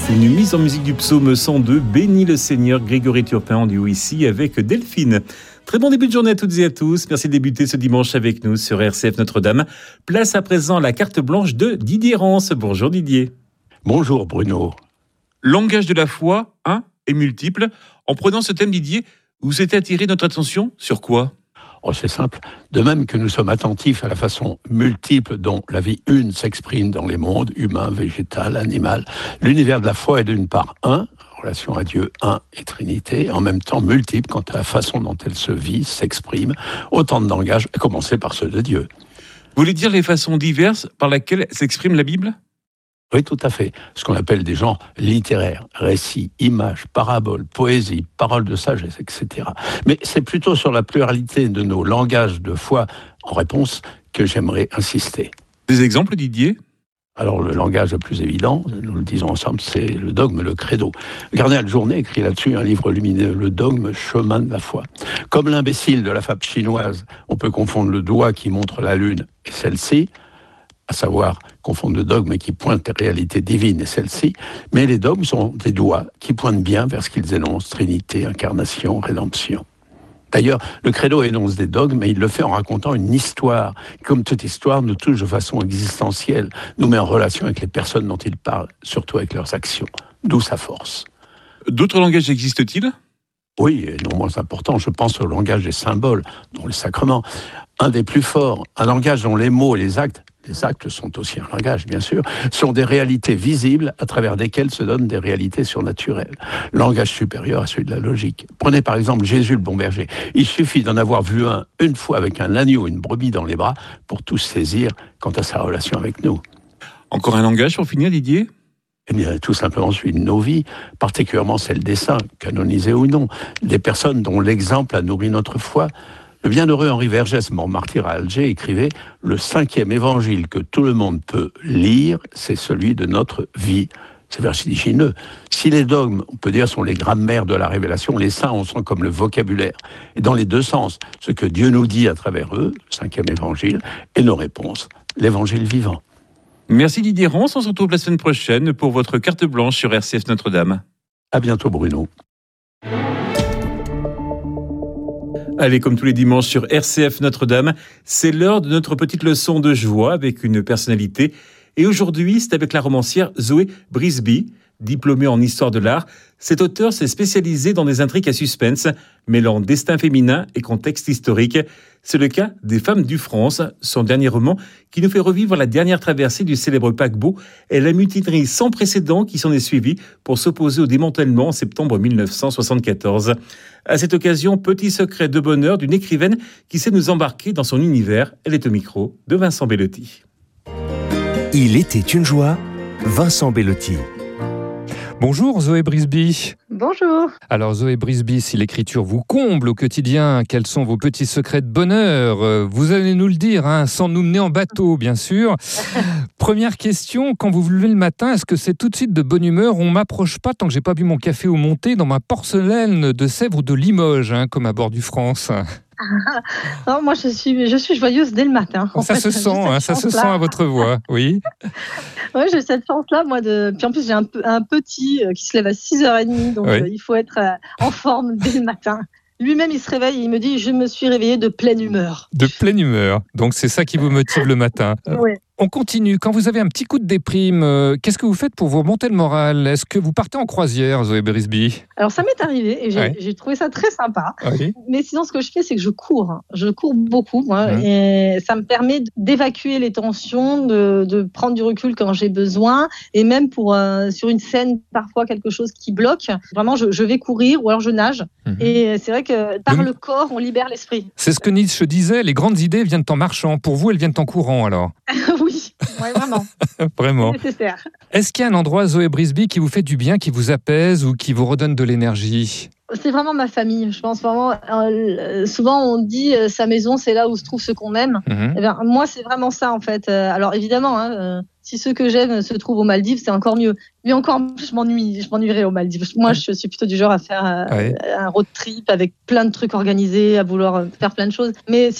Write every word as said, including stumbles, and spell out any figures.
C'est une mise en musique du psaume cent deux, Bénis le Seigneur, Grégory Turpin en duo ici avec Delphine. Très bon début de journée à toutes et à tous. Merci de débuter ce dimanche avec nous sur R C F Notre-Dame. Place à présent à la carte blanche de Didier Rance. Bonjour Didier. Bonjour Bruno. Langage de la foi, un et multiple. En prenant ce thème Didier, vous êtes attiré notre attention sur quoi ? Oh, c'est simple. De même que nous sommes attentifs à la façon multiple dont la vie une s'exprime dans les mondes, humain, végétal, animal, l'univers de la foi est d'une part un, relation à Dieu, un et Trinité, en même temps multiple quant à la façon dont elle se vit, s'exprime, autant de langages, à commencer par ceux de Dieu. Vous voulez dire les façons diverses par lesquelles s'exprime la Bible ? Oui, tout à fait. Ce qu'on appelle des genres littéraires, récits, images, paraboles, poésie, paroles de sagesse, et cetera. Mais c'est plutôt sur la pluralité de nos langages de foi en réponse que j'aimerais insister. Des exemples, Didier ? Alors, le langage le plus évident, nous le disons ensemble, c'est le dogme, le credo. Le cardinal Journet écrit là-dessus un livre lumineux, Le dogme, chemin de la foi. Comme l'imbécile de la fable chinoise, on peut confondre le doigt qui montre la lune et celle-ci, à savoir confondre le dogme qui pointe les réalités divines et celle-ci, mais les dogmes sont des doigts qui pointent bien vers ce qu'ils énoncent, Trinité, incarnation, rédemption. D'ailleurs, le credo énonce des dogmes, mais il le fait en racontant une histoire. Comme toute histoire, nous touche de façon existentielle, nous met en relation avec les personnes dont il parle, surtout avec leurs actions, d'où sa force. D'autres langages existent-ils ? Oui, et non moins important, je pense au langage des symboles, dont le sacrement. Un des plus forts, un langage dont les mots et les actes, les actes sont aussi un langage bien sûr, sont des réalités visibles à travers desquelles se donnent des réalités surnaturelles. Langage supérieur à celui de la logique. Prenez par exemple Jésus le bon berger. Il suffit d'en avoir vu un une fois avec un agneau, une brebis dans les bras, pour tout saisir quant à sa relation avec nous. Encore un langage pour finir, Didier ? Eh bien, tout simplement celui de nos vies, particulièrement celle des saints, canonisés ou non, des personnes dont l'exemple a nourri notre foi. Le bienheureux Henri Vergès, mort martyr à Alger, écrivait « Le cinquième évangile que tout le monde peut lire, c'est celui de notre vie ». C'est vertigineux. Si les dogmes, on peut dire, sont les grammaires de la révélation, les saints en sont comme le vocabulaire. Et dans les deux sens, ce que Dieu nous dit à travers eux, le cinquième évangile, et nos réponses, l'évangile vivant. Merci Didier Rance, on se retrouve la semaine prochaine pour votre carte blanche sur R C F Notre-Dame. À bientôt Bruno. Allez, comme tous les dimanches sur R C F Notre-Dame, c'est l'heure de notre petite leçon de joie avec une personnalité. Et aujourd'hui, c'est avec la romancière Zoé Brisby, diplômée en histoire de l'art. Cet auteur s'est spécialisé dans des intrigues à suspense, mêlant destin féminin et contexte historique. C'est le cas des Femmes du France, son dernier roman qui nous fait revivre la dernière traversée du célèbre paquebot et la mutinerie sans précédent qui s'en est suivie pour s'opposer au démantèlement en septembre dix-neuf cent soixante-quatorze. À cette occasion, petit secret de bonheur d'une écrivaine qui sait nous embarquer dans son univers. Elle est au micro de Vincent Bellotti. Il était une joie, Vincent Bellotti. Bonjour Zoé Brisby. Bonjour. Alors Zoé Brisby, si l'écriture vous comble au quotidien, quels sont vos petits secrets de bonheur ? Vous allez nous le dire, hein, sans nous mener en bateau bien sûr. Première question, quand vous vous levez le matin, est-ce que c'est tout de suite de bonne humeur ? On ne m'approche pas tant que j'ai pas bu mon café au monté dans ma porcelaine de Sèvres ou de Limoges, hein, comme à bord du France. Non, moi je suis, je suis joyeuse dès le matin. En ça fait, se sent, hein, ça se sent à votre voix, oui. Oui, j'ai cette chance-là, moi. De... Puis en plus, j'ai un, un petit qui se lève à six heures trente, donc oui. euh, il faut être euh, en forme dès le matin. Lui-même, il se réveille et il me dit « Je me suis réveillé de pleine humeur ». De pleine humeur, donc c'est ça qui vous motive le matin. Oui. On continue. Quand vous avez un petit coup de déprime, euh, qu'est-ce que vous faites pour vous remonter le moral ? Est-ce que vous partez en croisière, Zoé Brisby ? Alors, ça m'est arrivé et j'ai, ouais. j'ai trouvé ça très sympa. Oui. Mais sinon, ce que je fais, c'est que je cours. Je cours beaucoup, moi, mmh. et ça me permet d'évacuer les tensions, de, de prendre du recul quand j'ai besoin, et même pour euh, sur une scène, parfois quelque chose qui bloque. Vraiment, je, je vais courir ou alors je nage. Mmh. Et c'est vrai que par le... le corps, on libère l'esprit. C'est ce que Nietzsche disait, les grandes idées viennent en marchant. Pour vous, elles viennent en courant, alors ? Oui, ouais, vraiment. Vraiment. C'est nécessaire. Est-ce qu'il y a un endroit, Zoé Brisby, qui vous fait du bien, qui vous apaise ou qui vous redonne de l'énergie ? C'est vraiment ma famille, je pense vraiment. Euh, souvent, on dit euh, sa maison, c'est là où se trouve ce qu'on aime. Mmh. Eh bien, moi, c'est vraiment ça, en fait. Euh, alors, évidemment, hein, euh, si ceux que j'aime se trouvent aux Maldives, c'est encore mieux. Mais encore plus, je m'ennuie, je m'ennuierais aux Maldives. Moi, je suis plutôt du genre à faire euh, ouais. un road trip avec plein de trucs organisés, à vouloir faire plein de choses. Mais